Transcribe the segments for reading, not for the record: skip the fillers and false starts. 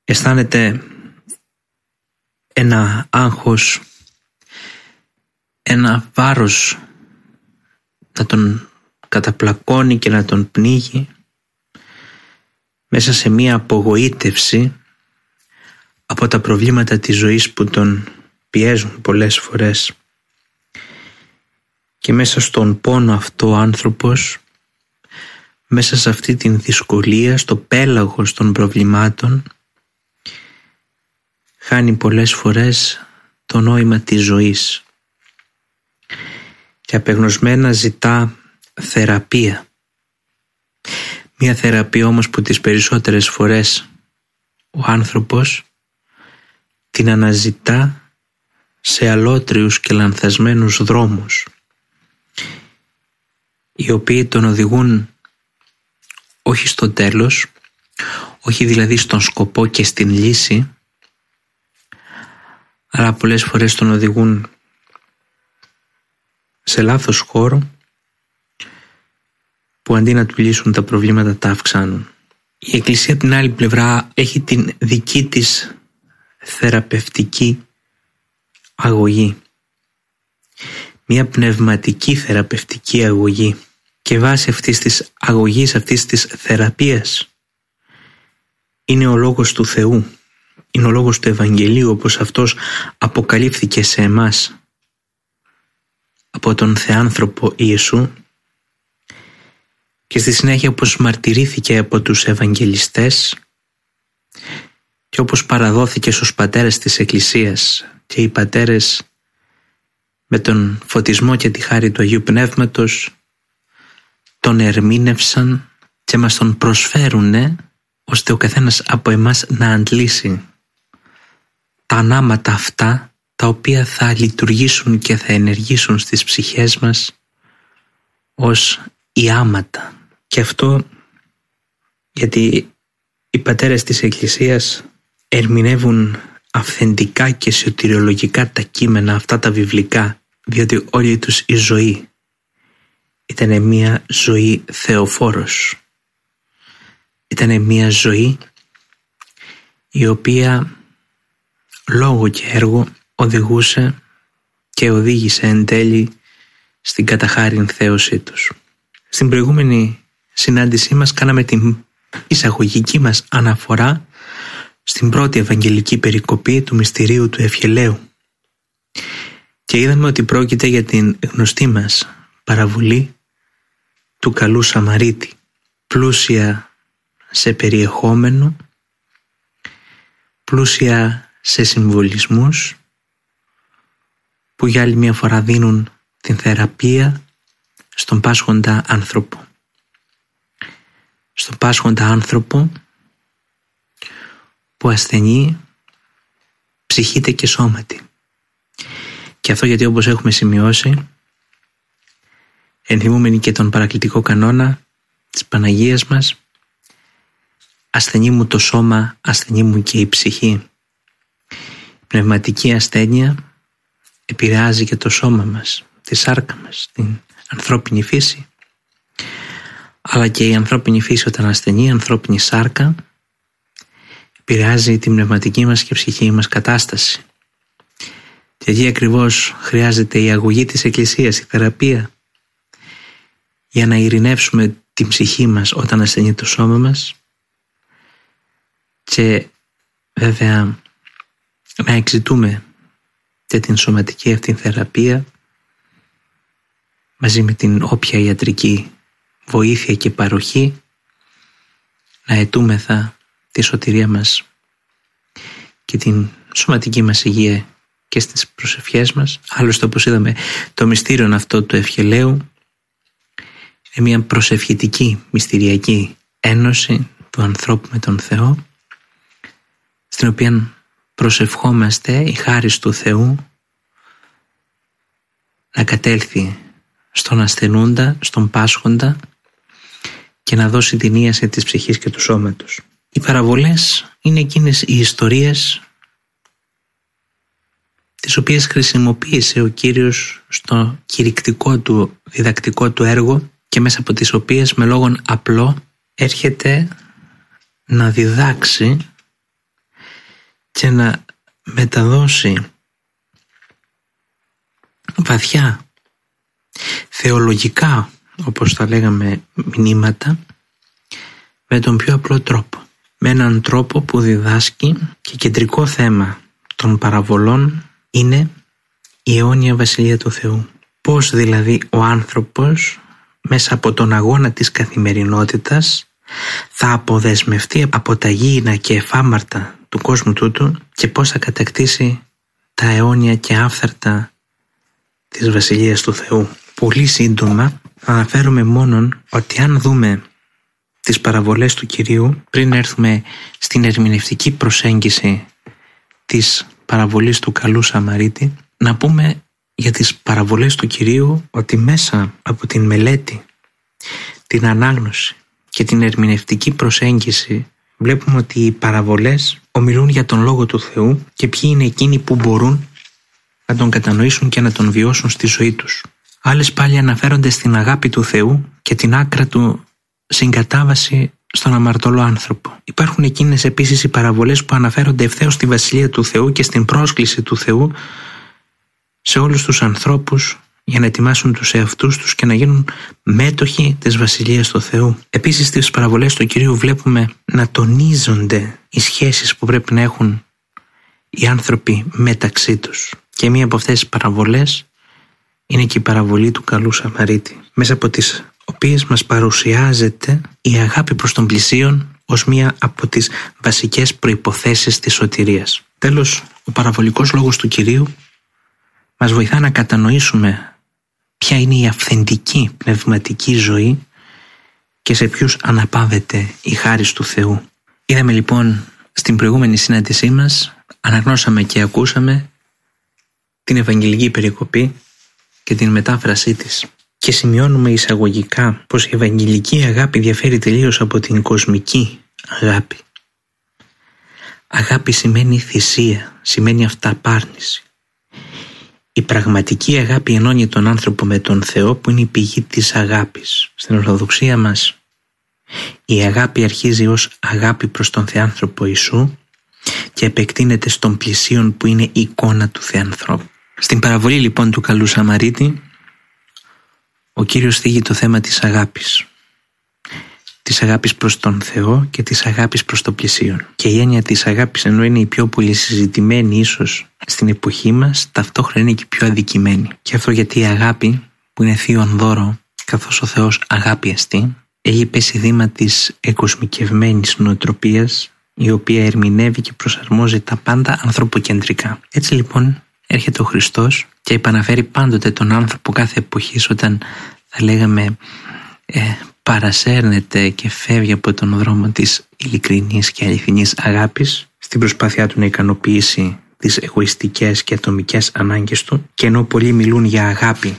Αισθάνεται ένα άγχος, ένα βάρος να τον καταπλακώνει και να τον πνίγει, μέσα σε μία απογοήτευση από τα προβλήματα της ζωής που τον πιέζουν πολλές φορές. Και μέσα στον πόνο αυτό ο άνθρωπος, μέσα σε αυτή την δυσκολία, στο πέλαγος των προβλημάτων, χάνει πολλές φορές το νόημα της ζωής και απεγνωσμένα ζητά θεραπεία. Μια θεραπεία όμως που τις περισσότερες φορές ο άνθρωπος την αναζητά σε αλότριους και λανθασμένους δρόμους, οι οποίοι τον οδηγούν όχι στο τέλος, όχι δηλαδή στον σκοπό και στην λύση, αλλά πολλές φορές τον οδηγούν σε λάθος χώρο, που αντί να του λύσουν τα προβλήματα τα αυξάνουν. Η Εκκλησία από την άλλη πλευρά έχει την δική της θεραπευτική αγωγή, μια πνευματική θεραπευτική αγωγή, και βάσει αυτής της αγωγής, αυτής της θεραπείας, είναι ο λόγος του Θεού, είναι ο λόγος του Ευαγγελίου, όπως αυτός αποκαλύφθηκε σε εμάς από τον Θεάνθρωπο Ιησού και στη συνέχεια όπως μαρτυρήθηκε από τους Ευαγγελιστές και όπως παραδόθηκε στους πατέρες της Εκκλησίας, και οι πατέρες με τον φωτισμό και τη χάρη του Αγίου Πνεύματος τον ερμήνευσαν και μας τον προσφέρουνε, ώστε ο καθένας από εμάς να αντλήσει τα ανάματα αυτά, τα οποία θα λειτουργήσουν και θα ενεργήσουν στις ψυχές μας ως ιάματα. Και αυτό γιατί οι πατέρες της Εκκλησίας ερμηνεύουν αυθεντικά και σωτηριολογικά τα κείμενα αυτά τα βιβλικά, διότι όλη τους η ζωή ήταν μια ζωή θεοφόρος. Ήταν μια ζωή η οποία λόγο και έργο οδηγούσε και οδήγησε εν τέλει στην καταχάριν θέωσή τους. Στην προηγούμενη συνάντησή μας κάναμε την εισαγωγική μας αναφορά στην πρώτη Ευαγγελική περικοπή του μυστηρίου του Ευχελαίου και είδαμε ότι πρόκειται για την γνωστή μας παραβολή του καλού Σαμαρίτη, πλούσια σε περιεχόμενο, πλούσια σε συμβολισμούς, που για άλλη μια φορά δίνουν την θεραπεία στον πάσχοντα άνθρωπο. Στον πάσχοντα άνθρωπο που ασθενεί ψυχήτε και σώματι. Και αυτό γιατί, όπως έχουμε σημειώσει, ενθυμούμενοι και τον παρακλητικό κανόνα της Παναγίας μας, ασθενεί μου το σώμα, ασθενεί μου και η ψυχή. Η πνευματική ασθένεια επηρεάζει και το σώμα μας, τη σάρκα μας, την ανθρώπινη φύση. Αλλά και η ανθρώπινη φύση όταν ασθενεί, η ανθρώπινη σάρκα, επηρεάζει την πνευματική μας και ψυχική μας κατάσταση. Και εκεί ακριβώς χρειάζεται η αγωγή της Εκκλησίας, η θεραπεία, για να ειρηνεύσουμε την ψυχή μας όταν ασθενεί το σώμα μας και βέβαια να εξητούμε και την σωματική αυτή θεραπεία μαζί με την όποια ιατρική βοήθεια και παροχή, να αιτούμεθα τη σωτηρία μας και την σωματική μας υγεία και στις προσευχές μας. Άλλωστε, όπως είδαμε, το μυστήριο αυτό του Ευχελαίου είναι μια προσευχητική μυστηριακή ένωση του ανθρώπου με τον Θεό, στην οποία προσευχόμαστε η χάρις του Θεού να κατέλθει στον ασθενούντα, στον πάσχοντα και να δώσει την ίαση της ψυχής και του σώματος. Οι παραβολές είναι εκείνες οι ιστορίες τις οποίες χρησιμοποίησε ο Κύριος στο κηρυκτικό του διδακτικό του έργο και μέσα από τις οποίες με λόγον απλό έρχεται να διδάξει και να μεταδώσει βαθιά θεολογικά, όπως τα λέγαμε, μηνύματα με τον πιο απλό τρόπο. Με έναν τρόπο που διδάσκει και κεντρικό θέμα των παραβολών είναι η αιώνια Βασιλεία του Θεού. Πώς δηλαδή ο άνθρωπος μέσα από τον αγώνα της καθημερινότητας θα αποδεσμευτεί από τα γήινα και εφάμαρτα του κόσμου τούτου και πώς θα κατακτήσει τα αιώνια και άφθαρτα της Βασιλείας του Θεού. Πολύ σύντομα αναφέρομαι μόνον ότι αν δούμε τις παραβολές του Κυρίου, πριν έρθουμε στην ερμηνευτική προσέγγιση της παραβολής του καλού Σαμαρίτη, να πούμε για τις παραβολές του Κυρίου ότι μέσα από την μελέτη, την ανάγνωση και την ερμηνευτική προσέγγιση βλέπουμε ότι οι παραβολές ομιλούν για τον Λόγο του Θεού και ποιοι είναι εκείνοι που μπορούν να τον κατανοήσουν και να τον βιώσουν στη ζωή τους. Άλλες πάλι αναφέρονται στην αγάπη του Θεού και την άκρα του συγκατάβαση στον αμαρτωλό άνθρωπο. Υπάρχουν εκείνες επίσης οι παραβολές που αναφέρονται ευθέως στη Βασιλεία του Θεού και στην πρόσκληση του Θεού σε όλους τους ανθρώπους για να ετοιμάσουν τους εαυτούς τους και να γίνουν μέτοχοι της Βασιλείας του Θεού. Επίσης στις παραβολές του Κυρίου βλέπουμε να τονίζονται οι σχέσεις που πρέπει να έχουν οι άνθρωποι μεταξύ τους. Και μία από αυτές τις παραβολές είναι και η παραβολή του καλού Σαμαρίτη, μέσα από τις οποίες μας παρουσιάζεται η αγάπη προς τον πλησίον ως μία από τις βασικές προϋποθέσεις της σωτηρίας. Τέλος, ο παραβολικός λόγος του Κυρίου μας βοηθά να κατανοήσουμε ποια είναι η αυθεντική πνευματική ζωή και σε ποιους αναπαύεται η χάρις του Θεού. Είδαμε λοιπόν στην προηγούμενη συνάντησή μας, αναγνώσαμε και ακούσαμε την Ευαγγελική περικοπή και την μετάφρασή της. Και σημειώνουμε εισαγωγικά πως η Ευαγγελική αγάπη διαφέρει τελείως από την κοσμική αγάπη. Αγάπη σημαίνει θυσία, σημαίνει αυταπάρνηση. Η πραγματική αγάπη ενώνει τον άνθρωπο με τον Θεό που είναι η πηγή της αγάπης. Στην Ορθοδοξία μας η αγάπη αρχίζει ως αγάπη προς τον Θεάνθρωπο Ιησού και επεκτείνεται στον πλησίον που είναι η εικόνα του Θεανθρώπου. Στην παραβολή λοιπόν του καλού Σαμαρίτη ο Κύριος θίγει το θέμα της αγάπης. Της αγάπης προς τον Θεό και της αγάπης προς το πλησίον. Και η έννοια της αγάπης, ενώ είναι η πιο πολύ συζητημένη ίσως στην εποχή μας, ταυτόχρονα είναι και η πιο αδικημένη. Και αυτό γιατί η αγάπη, που είναι θείον δώρο, καθώς ο Θεός αγάπη εστί, έχει πέσει θύμα της εκοσμικευμένης νοοτροπίας, η οποία ερμηνεύει και προσαρμόζει τα πάντα ανθρωποκεντρικά. Έτσι λοιπόν έρχεται ο Χριστός και επαναφέρει πάντοτε τον άνθρωπο κάθε εποχής, όταν θα λέγαμε παρασέρνεται και φεύγει από τον δρόμο της ειλικρινής και αληθινής αγάπης στην προσπάθειά του να ικανοποιήσει τις εγωιστικές και ατομικές ανάγκες του. Και ενώ πολλοί μιλούν για αγάπη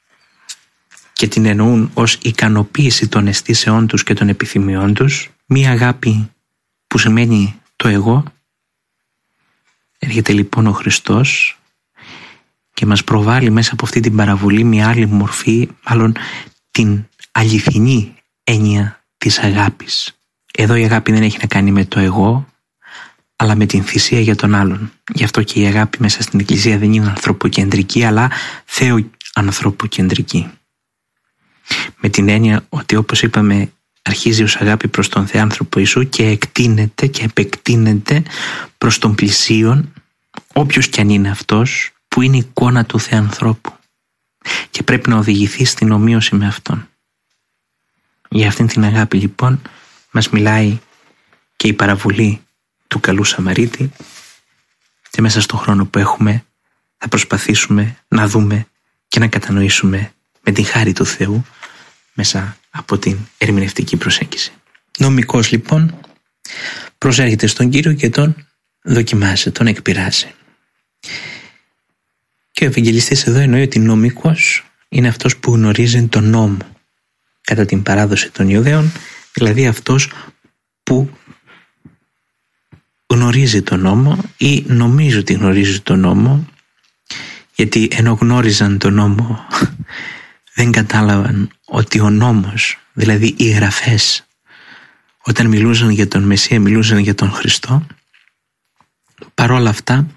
και την εννοούν ως ικανοποίηση των αισθήσεών τους και των επιθυμιών τους, μία αγάπη που σημαίνει το εγώ, έρχεται λοιπόν ο Χριστός και μας προβάλλει μέσα από αυτή την παραβολή μια άλλη μορφή, μάλλον την αληθινή έννοια της αγάπης. Εδώ η αγάπη δεν έχει να κάνει με το εγώ, αλλά με την θυσία για τον άλλον. Γι' αυτό και η αγάπη μέσα στην Εκκλησία δεν είναι ανθρωποκεντρική, αλλά θεοανθρωποκεντρική. Με την έννοια ότι, όπως είπαμε, αρχίζει ως αγάπη προς τον Θεάνθρωπο Ιησού και εκτείνεται και επεκτείνεται προς τον πλησίον, όποιος κι αν είναι αυτός, που είναι η εικόνα του Θεανθρώπου και πρέπει να οδηγηθεί στην ομοίωση με Αυτόν. Για αυτήν την αγάπη λοιπόν μας μιλάει και η παραβολή του καλού Σαμαρίτη, και μέσα στον χρόνο που έχουμε θα προσπαθήσουμε να δούμε και να κατανοήσουμε με την χάρη του Θεού μέσα από την ερμηνευτική προσέγγιση. Νομικός λοιπόν προσέρχεται στον Κύριο και τον δοκιμάζει, τον εκπειράζει. Και ο Ευαγγελιστής εδώ εννοεί ότι νομικός είναι αυτός που γνωρίζει τον νόμο κατά την παράδοση των Ιουδαίων, δηλαδή αυτός που γνωρίζει τον νόμο ή νομίζει ότι γνωρίζει τον νόμο, γιατί ενώ γνώριζαν τον νόμο δεν κατάλαβαν ότι ο νόμος, δηλαδή οι γραφές, όταν μιλούσαν για τον Μεσσία μιλούσαν για τον Χριστό. παρόλα αυτά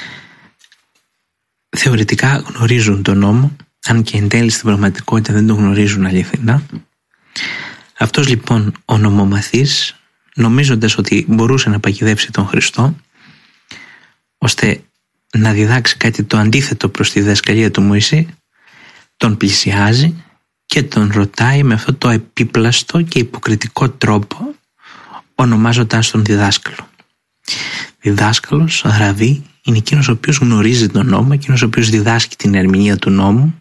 θεωρητικά γνωρίζουν τον νόμο, αν και εν τέλει στην πραγματικότητα δεν τον γνωρίζουν αληθινά. Αυτός λοιπόν ο νομομαθής, νομίζοντας ότι μπορούσε να παγιδεύσει τον Χριστό, ώστε να διδάξει κάτι το αντίθετο προς τη διδασκαλία του Μωυσή, τον πλησιάζει και τον ρωτάει με αυτό το επίπλαστο και υποκριτικό τρόπο, ονομάζοντας τον διδάσκαλο. Διδάσκαλος, ραβί, είναι εκείνος ο οποίος γνωρίζει τον νόμο, εκείνος ο οποίος διδάσκει την ερμηνεία του νόμου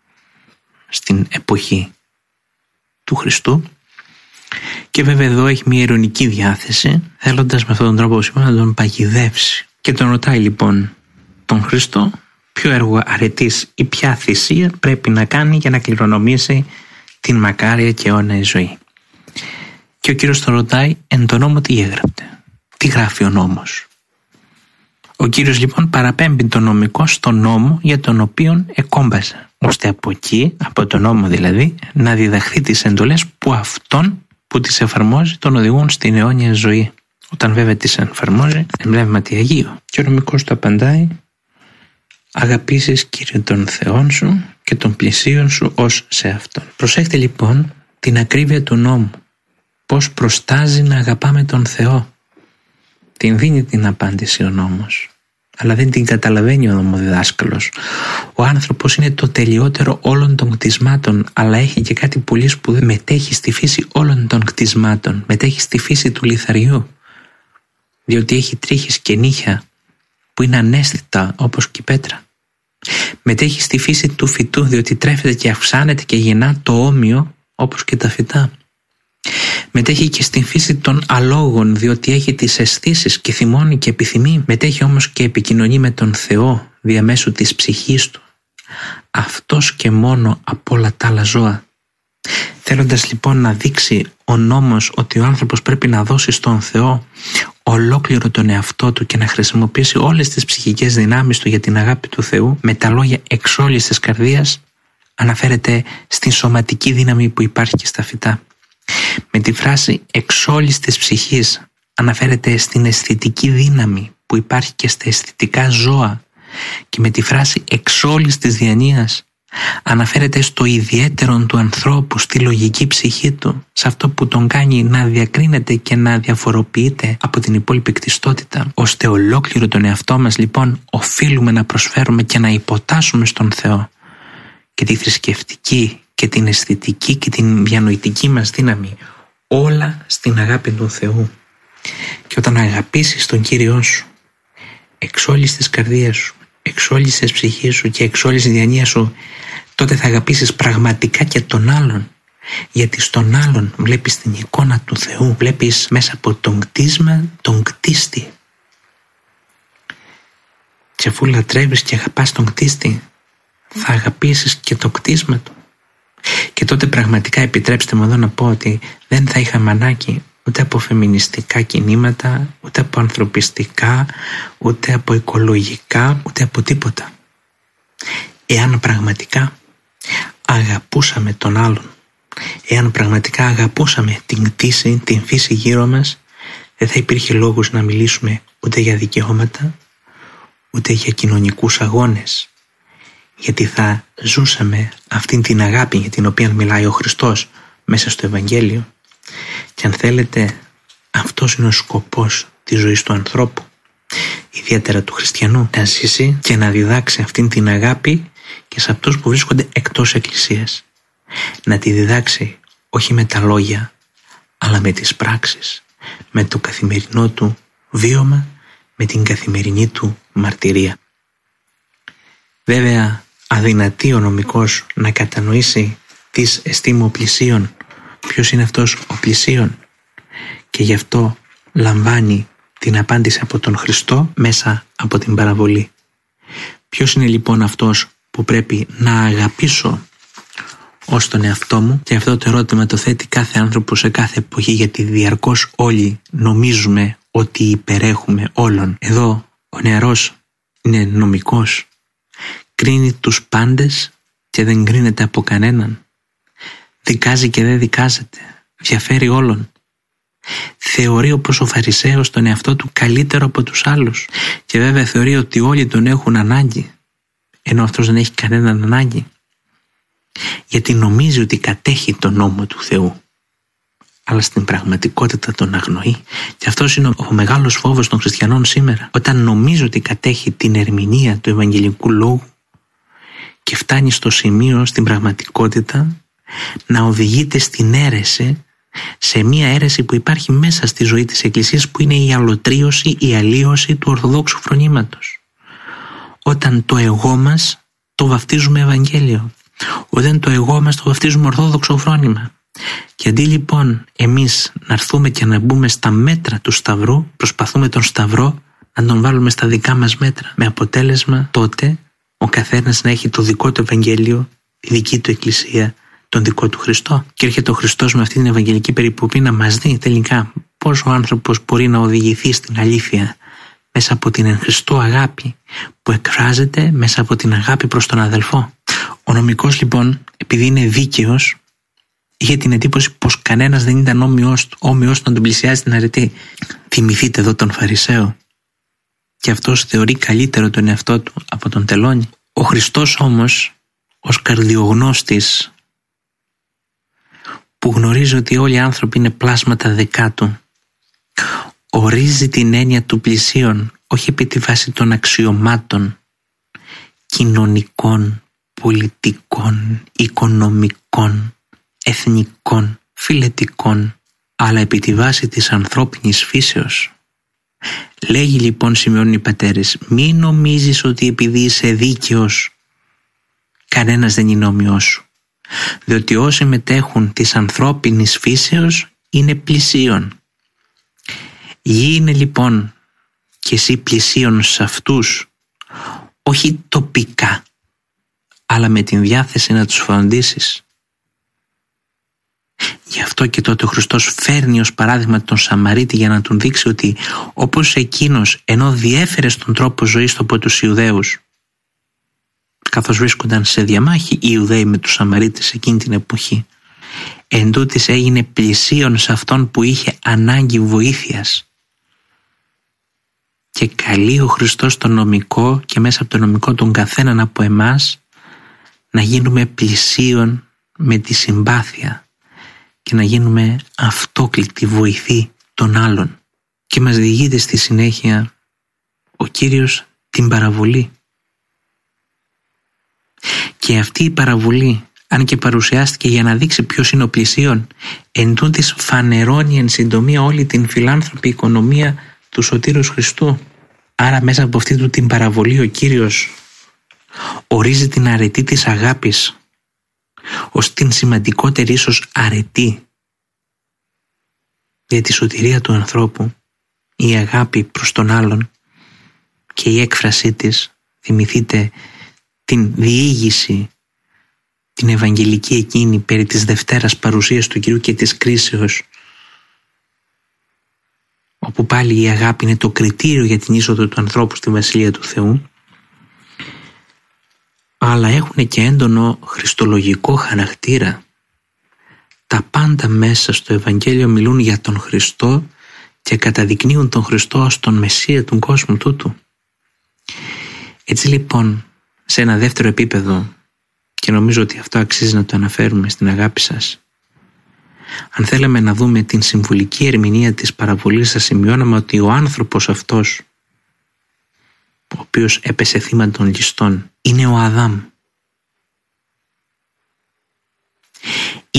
στην εποχή του Χριστού. Και βέβαια εδώ έχει μια ειρωνική διάθεση, θέλοντας με αυτόν τον τρόπο να τον παγιδεύσει. Και τον ρωτάει λοιπόν τον Χριστό ποιο έργο αρετής ή ποια θυσία πρέπει να κάνει για να κληρονομήσει την μακάρια και αιώνια ζωή. Και ο Κύριος τον ρωτάει, εν το νόμο τι έγραψε, τι γράφει ο νόμος. Ο Κύριος λοιπόν παραπέμπει τον νομικό στον νόμο για τον οποίον εκόμπασε, ώστε από εκεί, από τον νόμο δηλαδή, να διδαχθεί τις εντολές που αυτόν που τις εφαρμόζει τον οδηγούν στην αιώνια ζωή. Όταν βέβαια τις εφαρμόζει εμπνεύματι Αγίου. Και ο νομικός του απαντάει, αγαπήσεις Κύριε τον Θεόν σου και τον πλησίον σου ως σε αυτόν. Προσέχτε λοιπόν την ακρίβεια του νόμου, πώς προστάζει να αγαπάμε τον Θεό. Την δίνει την απάντηση ο νόμος, αλλά δεν την καταλαβαίνει ο νομοδιδάσκαλος. Ο άνθρωπος είναι το τελειότερο όλων των κτισμάτων, αλλά έχει και κάτι πολύ σπουδαίο. Μετέχει στη φύση όλων των κτισμάτων, μετέχει στη φύση του λιθαριού, διότι έχει τρίχες και νύχια που είναι αναίσθητα όπως και η πέτρα. Μετέχει στη φύση του φυτού, διότι τρέφεται και αυξάνεται και γεννά το όμοιο όπως και τα φυτά. Μετέχει και στην φύση των αλόγων, διότι έχει τις αισθήσεις και θυμώνει και επιθυμεί. Μετέχει όμως και επικοινωνεί με τον Θεό διαμέσου της ψυχής του. Αυτός και μόνο από όλα τα άλλα ζώα. Θέλοντας λοιπόν να δείξει ο νόμος ότι ο άνθρωπος πρέπει να δώσει στον Θεό ολόκληρο τον εαυτό του και να χρησιμοποιήσει όλες τις ψυχικές δυνάμεις του για την αγάπη του Θεού, με τα λόγια εξ όλης της καρδίας, αναφέρεται στην σωματική δύναμη που υπάρχει και στα φυτά. Με τη φράση εξ όλης της ψυχής αναφέρεται στην αισθητική δύναμη που υπάρχει και στα αισθητικά ζώα, και με τη φράση εξ όλης της διανοίας αναφέρεται στο ιδιαίτερον του ανθρώπου, στη λογική ψυχή του, σε αυτό που τον κάνει να διακρίνεται και να διαφοροποιείται από την υπόλοιπη κτιστότητα. Ώστε ολόκληρο τον εαυτό μας λοιπόν οφείλουμε να προσφέρουμε και να υποτάσσουμε στον Θεό, και τη θρησκευτική και την αισθητική και την διανοητική μας δύναμη, όλα στην αγάπη του Θεού. Και όταν αγαπήσεις τον Κύριό σου εξ όλης της καρδίας σου, εξ όλης της ψυχής σου και εξ όλης της διανοίας σου, τότε θα αγαπήσεις πραγματικά και τον άλλον, γιατί στον άλλον βλέπεις την εικόνα του Θεού, βλέπεις μέσα από τον κτίσμα τον κτίστη. Και αφού λατρεύεις και αγαπάς τον κτίστη, θα αγαπήσεις και το κτίσμα του. Και τότε πραγματικά, επιτρέψτε μου εδώ να πω, ότι δεν θα είχαμε ανάγκη ούτε από φεμινιστικά κινήματα, ούτε από ανθρωπιστικά, ούτε από οικολογικά, ούτε από τίποτα. Εάν πραγματικά αγαπούσαμε τον άλλον, εάν πραγματικά αγαπούσαμε την κτήση, την φύση γύρω μας, δεν θα υπήρχε λόγος να μιλήσουμε ούτε για δικαιώματα, ούτε για κοινωνικούς αγώνες, γιατί θα ζούσαμε αυτήν την αγάπη για την οποία μιλάει ο Χριστός μέσα στο Ευαγγέλιο. Και αν θέλετε, αυτός είναι ο σκοπός της ζωής του ανθρώπου, ιδιαίτερα του χριστιανού, να ζήσει και να διδάξει αυτήν την αγάπη και σε αυτούς που βρίσκονται εκτός εκκλησίας. Να τη διδάξει όχι με τα λόγια, αλλά με τις πράξεις, με το καθημερινό του βίωμα, με την καθημερινή του μαρτυρία. Βέβαια, αδυνατεί ο νομικός να κατανοήσει τις εστίμου πλησίον, ποιος είναι αυτός ο πλησίον, και γι' αυτό λαμβάνει την απάντηση από τον Χριστό μέσα από την παραβολή. Ποιος είναι λοιπόν αυτός που πρέπει να αγαπήσω ως τον εαυτό μου? Και αυτό το ερώτημα το θέτει κάθε άνθρωπο σε κάθε εποχή, γιατί διαρκώς όλοι νομίζουμε ότι υπερέχουμε όλων. Εδώ ο νεαρός είναι νομικός, κρίνει τους πάντες και δεν κρίνεται από κανέναν, δικάζει και δεν δικάζεται, διαφέρει όλων. Θεωρεί όπως ο Φαρισαίος τον εαυτό του καλύτερο από τους άλλους και βέβαια θεωρεί ότι όλοι τον έχουν ανάγκη, ενώ αυτός δεν έχει κανέναν ανάγκη, γιατί νομίζει ότι κατέχει τον νόμο του Θεού, αλλά στην πραγματικότητα τον αγνοεί. Και αυτός είναι ο μεγάλος φόβος των χριστιανών σήμερα, όταν νομίζει ότι κατέχει την ερμηνεία του Ευαγγελικού Λόγου και φτάνει στο σημείο στην πραγματικότητα να οδηγείται στην αίρεση, σε μία αίρεση που υπάρχει μέσα στη ζωή της Εκκλησίας, που είναι η αλωτρίωση, η αλλίωση του Ορθοδόξου φρονήματος. Όταν το εγώ μας το βαφτίζουμε Ευαγγέλιο, όταν το εγώ μας το βαφτίζουμε Ορθόδοξο φρόνημα. Και αντί λοιπόν εμείς να έρθουμε και να μπούμε στα μέτρα του Σταυρού, προσπαθούμε τον Σταυρό να τον βάλουμε στα δικά μας μέτρα, με αποτέλεσμα τότε ο καθένας να έχει το δικό του Ευαγγέλιο, τη δική του Εκκλησία, τον δικό του Χριστό. Και έρχεται ο Χριστός με αυτή την Ευαγγελική περικοπή να μας δει τελικά πώς ο άνθρωπος μπορεί να οδηγηθεί στην αλήθεια μέσα από την εν Χριστώ αγάπη που εκφράζεται μέσα από την αγάπη προς τον αδελφό. Ο νομικός λοιπόν, επειδή είναι δίκαιος, είχε την εντύπωση πως κανένας δεν ήταν όμοιος του να τον πλησιάζει στην αρετή. Θυμηθείτε εδώ τον Φαρισαίο, και αυτός θεωρεί καλύτερο τον εαυτό του από τον τελώνη. Ο Χριστός όμως, ως καρδιογνώστης που γνωρίζει ότι όλοι οι άνθρωποι είναι πλάσματα δεκάτου, ορίζει την έννοια του πλησίον όχι επί τη βάση των αξιωμάτων κοινωνικών, πολιτικών, οικονομικών, εθνικών, φιλετικών, αλλά επί τη βάση της ανθρώπινης φύσεως. Λέγει λοιπόν, σημειώνουν οι πατέρες, μη νομίζεις ότι επειδή είσαι δίκαιος κανένας δεν είναι όμοιος σου, διότι όσοι μετέχουν της ανθρώπινης φύσεως είναι πλησίον. Γίνε λοιπόν και εσύ πλησίον σε αυτούς, όχι τοπικά, αλλά με την διάθεση να τους φροντίσεις. Γι' αυτό και τότε ο Χριστός φέρνει ως παράδειγμα τον Σαμαρίτη για να τον δείξει ότι όπως εκείνος, ενώ διέφερε στον τρόπο ζωής του από τους Ιουδαίους, καθώς βρίσκονταν σε διαμάχη οι Ιουδαίοι με τους Σαμαρίτες εκείνη την εποχή, εντούτοις έγινε πλησίον σε αυτόν που είχε ανάγκη βοήθειας. Και καλεί ο Χριστός τον νομικό και μέσα από το νομικό τον καθέναν από εμάς να γίνουμε πλησίον με τη συμπάθεια και να γίνουμε αυτόκλητοι βοηθοί των άλλων. Και μας διηγείται στη συνέχεια ο Κύριος την παραβολή. Και αυτή η παραβολή, αν και παρουσιάστηκε για να δείξει ποιος είναι ο πλησίον, εντούτοις φανερώνει εν συντομία όλη την φιλάνθρωπη οικονομία του Σωτήρος Χριστού. Άρα μέσα από αυτή του την παραβολή ο Κύριος ορίζει την αρετή της αγάπης ως την σημαντικότερη ίσως αρετή για τη σωτηρία του ανθρώπου. Η αγάπη προς τον άλλον και η έκφρασή της, θυμηθείτε την διήγηση την ευαγγελική εκείνη περί της Δευτέρας παρουσίας του Κυρίου και της κρίσεως, όπου πάλι η αγάπη είναι το κριτήριο για την είσοδο του ανθρώπου στη Βασιλεία του Θεού, αλλά έχουν και έντονο χριστολογικό χαρακτήρα. Τα πάντα μέσα στο Ευαγγέλιο μιλούν για τον Χριστό και καταδεικνύουν τον Χριστό ως τον Μεσσία του κόσμου τούτου. Έτσι λοιπόν, σε ένα δεύτερο επίπεδο, και νομίζω ότι αυτό αξίζει να το αναφέρουμε στην αγάπη σας, αν θέλαμε να δούμε την συμβολική ερμηνεία της παραβολής, θα σημειώναμε ότι ο άνθρωπος αυτός, ο οποίος έπεσε θύμα των ληστών, είναι ο Αδάμ. Η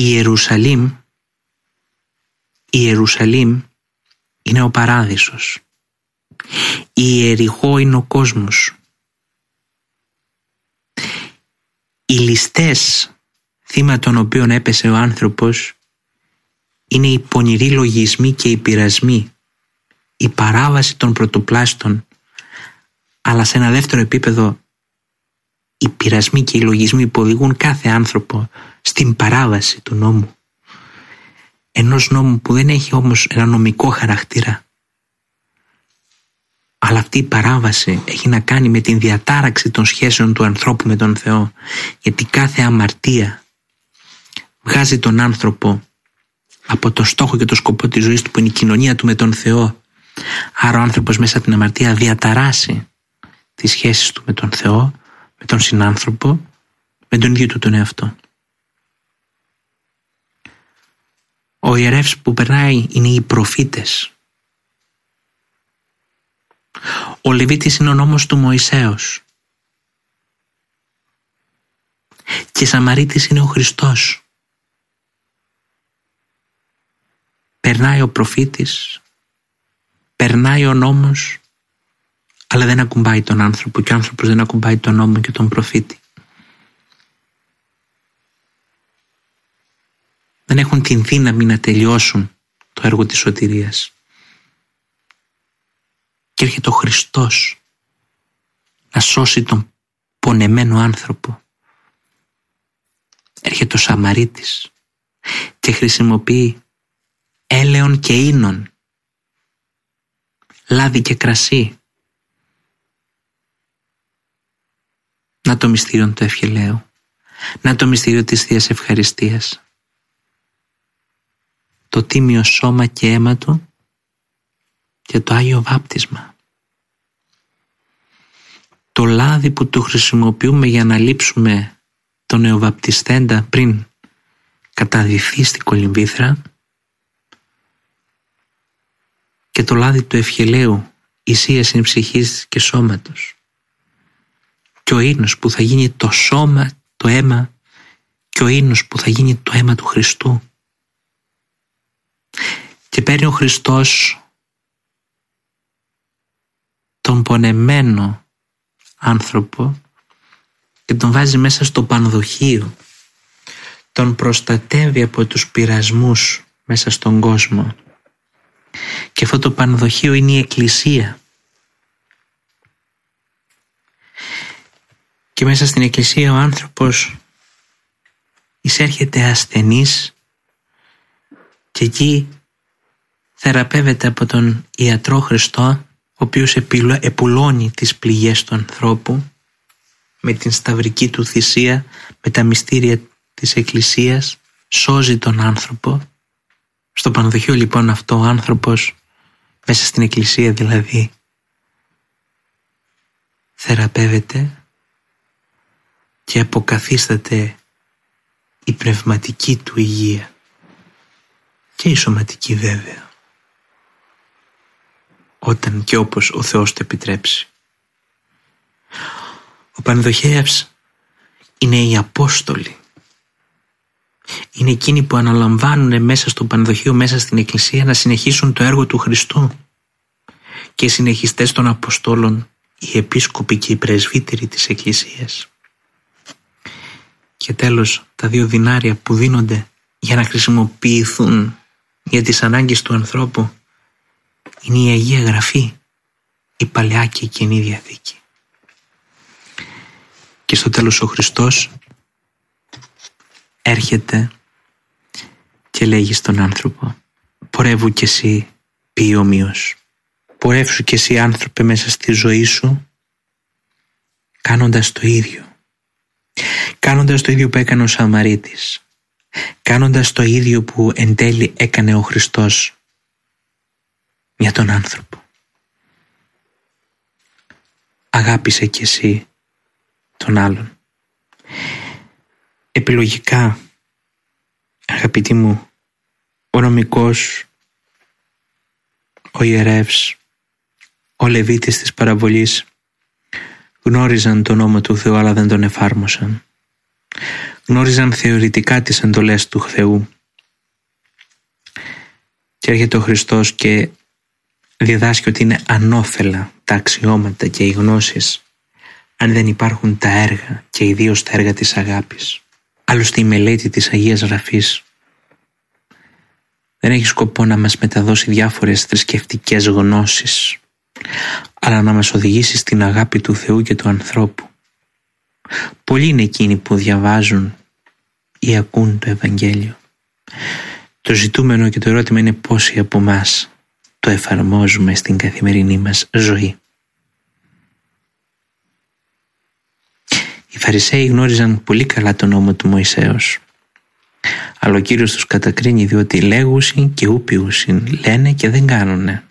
Ιερουσαλήμ είναι ο παράδεισος. Η Ιεριχώ είναι ο κόσμος. Οι ληστές θύμα των οποίων έπεσε ο άνθρωπος είναι οι πονηροί λογισμοί και οι πειρασμοί, η παράβαση των πρωτοπλάστων, αλλά σε ένα δεύτερο επίπεδο οι πειρασμοί και οι λογισμοί που οδηγούν κάθε άνθρωπο στην παράβαση του νόμου. Ενός νόμου που δεν έχει όμως ένα νομικό χαρακτήρα. Αλλά αυτή η παράβαση έχει να κάνει με την διατάραξη των σχέσεων του ανθρώπου με τον Θεό. Γιατί κάθε αμαρτία βγάζει τον άνθρωπο από το στόχο και το σκοπό της ζωής του, που είναι η κοινωνία του με τον Θεό. Άρα ο άνθρωπος μέσα από την αμαρτία διαταράσει τις σχέσεις του με τον Θεό, με τον συνάνθρωπο, με τον ίδιο του τον εαυτό. Ο ιερεύς που περνάει είναι οι προφήτες. Ο Λεβίτης είναι ο νόμος του Μωυσέως. Και Σαμαρίτης είναι ο Χριστός. Περνάει ο προφήτης, περνάει ο νόμος, αλλά δεν ακουμπάει τον άνθρωπο και ο άνθρωπος δεν ακουμπάει τον νόμο και τον προφήτη. Δεν έχουν την δύναμη να τελειώσουν το έργο της σωτηρίας. Και έρχεται ο Χριστός να σώσει τον πονεμένο άνθρωπο. Έρχεται ο Σαμαρίτης και χρησιμοποιεί έλαιον και ίνων, λάδι και κρασί. Να το μυστήριο του ευχελαίου, να το μυστήριο της Θείας Ευχαριστίας. Το τίμιο σώμα και αίμα του και το Άγιο Βάπτισμα. Το λάδι που το χρησιμοποιούμε για να λείψουμε τον νεοβαπτιστέντα πριν καταδυθεί στην κολυμβήθρα, και το λάδι του ευχελαίου ισίαση ψυχής και σώματος, και ο ίνος που θα γίνει το σώμα, το αίμα, και ο ίνος που θα γίνει το αίμα του Χριστού. Και παίρνει ο Χριστός τον πονεμένο άνθρωπο και τον βάζει μέσα στο πανδοχείο, τον προστατεύει από τους πειρασμούς μέσα στον κόσμο. Και αυτό το πανδοχείο είναι η Εκκλησία. Και μέσα στην Εκκλησία ο άνθρωπος εισέρχεται ασθενής και εκεί θεραπεύεται από τον ιατρό Χριστό, ο οποίος επουλώνει τις πληγές του ανθρώπου με την σταυρική του θυσία, με τα μυστήρια της Εκκλησίας, σώζει τον άνθρωπο. Στο πανδοχείο λοιπόν αυτό ο άνθρωπος, μέσα στην Εκκλησία δηλαδή, θεραπεύεται και αποκαθίσταται η πνευματική του υγεία και η σωματική βέβαια, όταν και όπως ο Θεός το επιτρέψει. Ο πανδοχέας είναι οι Απόστολοι. Είναι εκείνοι που αναλαμβάνουν μέσα στο πανδοχείο, μέσα στην Εκκλησία, να συνεχίσουν το έργο του Χριστού. Και οι συνεχιστές των Αποστόλων, οι επίσκοποι και οι πρεσβύτεροι της Εκκλησίας. Και τέλος, τα 2 δινάρια που δίνονται για να χρησιμοποιηθούν για τις ανάγκες του ανθρώπου είναι η Αγία Γραφή, η Παλαιά και η Καινή Διαθήκη. Και στο τέλος ο Χριστός έρχεται και λέγει στον άνθρωπο: πορεύου κι εσύ ποιη ομοίως. Πορεύσου κι εσύ άνθρωπε μέσα στη ζωή σου κάνοντας το ίδιο. Κάνοντας το ίδιο που έκανε ο Σαμαρίτης. Κάνοντας το ίδιο που εν τέλει έκανε ο Χριστός για τον άνθρωπο. Αγάπησε κι εσύ τον άλλον. Επιλογικά, αγαπητοί μου, ο νομικός, ο ιερεύς, ο Λεβίτης της παραβολής γνώριζαν τον νόμο του Θεού αλλά δεν τον εφάρμοσαν. Γνώριζαν θεωρητικά τις εντολές του Θεού. Και έρχεται ο Χριστός και διδάσκει ότι είναι ανώφελα τα αξιώματα και οι γνώσεις αν δεν υπάρχουν τα έργα και ιδίως τα έργα της αγάπης. Άλλωστε η μελέτη της Αγίας Γραφής δεν έχει σκοπό να μας μεταδώσει διάφορες θρησκευτικές γνώσεις, αλλά να μας οδηγήσει στην αγάπη του Θεού και του ανθρώπου. Πολλοί είναι εκείνοι που διαβάζουν ή ακούν το Ευαγγέλιο. Το ζητούμενο και το ερώτημα είναι πόσοι από εμάς το εφαρμόζουμε στην καθημερινή μας ζωή. Οι Φαρισαίοι γνώριζαν πολύ καλά τον νόμο του Μωυσέως. Αλλά ο Κύριος τους κατακρίνει, διότι λέγουσιν και ούπιουσιν, λένε και δεν κάνουνε.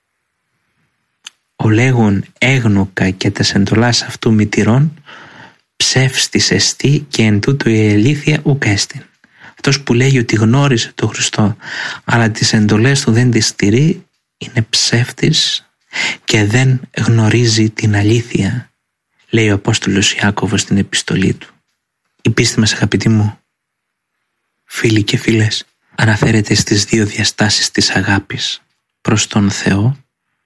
Ο λέγον έγνωκα και τας εντολάς αυτού μητηρών, ψεύστης εστί και εν τούτο η αλήθεια ουκ έστιν. Αυτός που λέγει ότι γνώρισε τον Χριστό, αλλά τις εντολές του δεν τις στηρεί, είναι ψεύτης και δεν γνωρίζει την αλήθεια, λέει ο Απόστολος Ιάκωβος στην επιστολή του. Η πίστη μας, αγαπητοί μου φίλοι και φίλες, αναφέρεται στις δύο διαστάσεις της αγάπης προς τον Θεό,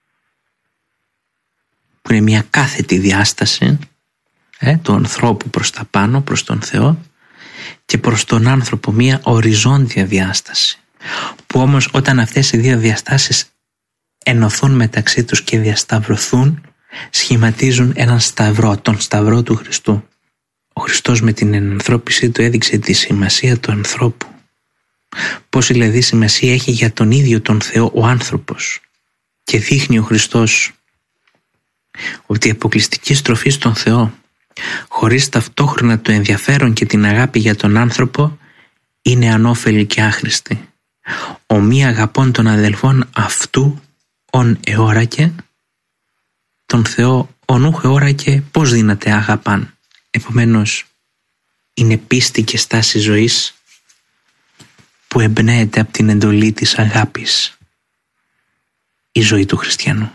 που είναι μια κάθετη διάσταση του ανθρώπου προς τα πάνω, προς τον Θεό, και προς τον άνθρωπο μια οριζόντια διάσταση, που όμως όταν αυτές οι δύο διαστάσεις ενωθούν μεταξύ τους και διασταυρωθούν, σχηματίζουν έναν σταυρό, τον σταυρό του Χριστού. Ο Χριστός με την ενανθρώπισή του έδειξε τη σημασία του ανθρώπου. Πόση δηλαδή σημασία έχει για τον ίδιο τον Θεό ο άνθρωπος. Και δείχνει ο Χριστός ότι η αποκλειστική στροφή στον Θεό, χωρίς ταυτόχρονα το ενδιαφέρον και την αγάπη για τον άνθρωπο, είναι ανώφελη και άχρηστη. Ο μη αγαπών των αδελφών αυτού ον εώρακε, τον Θεό ον ούχ εώρακε πώς δύναται αγαπάν. Επομένως είναι πίστη και στάση ζωής που εμπνέεται από την εντολή της αγάπης η ζωή του χριστιανού.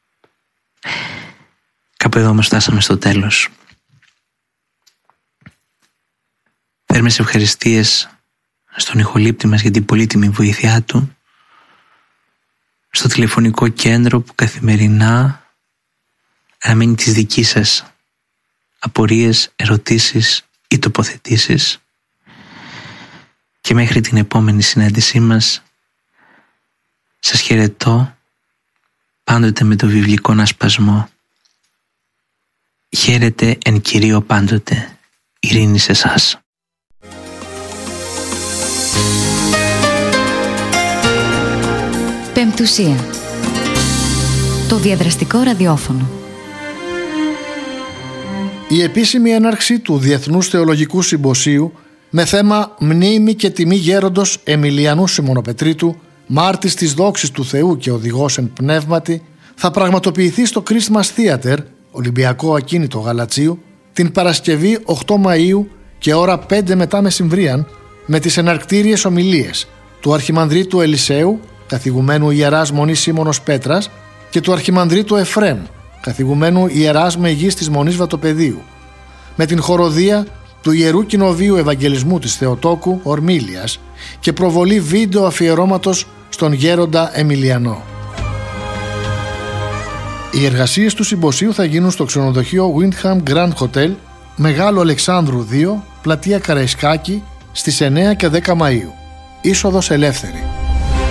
Κάπου εδώ όμως φτάσαμε στο τέλος. Θέρμες ευχαριστίες στον ηχολήπτη μας για την πολύτιμη βοήθειά του, στο τηλεφωνικό κέντρο που καθημερινά αναμένει τις δικές σας απορίες, ερωτήσεις ή τοποθετήσεις, και μέχρι την επόμενη συνάντησή μας σας χαιρετώ πάντοτε με το βιβλικό ασπασμό. Χαίρετε εν Κυρίω πάντοτε. Ειρήνη σε εσάς. Πεμπτουσία. Το διαδραστικό ραδιόφωνο. Η επίσημη έναρξη του Διεθνούς Θεολογικού Συμποσίου με θέμα «Μνήμη και τιμή γέροντος Εμιλιανού Σιμωνοπετρίτου, μάρτης της δόξης του Θεού και οδηγός εν πνεύματι», θα πραγματοποιηθεί στο Christmas Theater, Ολυμπιακό Ακίνητο Γαλατσίου, την Παρασκευή 8 Μαΐου και ώρα 5 μετά μεσημβρίαν, με τις εναρκτήριες ομιλίες του Αρχιμανδρίτου Ελισέου, καθηγουμένου Ιεράς Μονής Σίμωνος Πέτρας, και του Αρχιμανδρίτου Εφρέμ, καθηγουμένου Ιεράς Μεγής της Μονής Βατοπεδίου, με την χοροδία του Ιερού Κοινοβείου Ευαγγελισμού της Θεοτόκου Ορμήλιας και προβολή βίντεο αφιερώματος στον γέροντα Εμιλιανό. Οι εργασίες του συμποσίου θα γίνουν στο ξενοδοχείο Windham Grand Hotel, Μεγάλο Αλεξάνδρου 2, πλατεία Καραϊσκάκη, στις 9 και 10 Μαΐου. Είσοδος ελεύθερη.